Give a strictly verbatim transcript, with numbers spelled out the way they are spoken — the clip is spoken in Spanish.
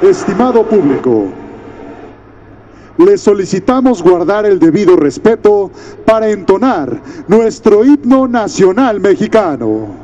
Estimado público, les solicitamos guardar el debido respeto para entonar nuestro himno nacional mexicano.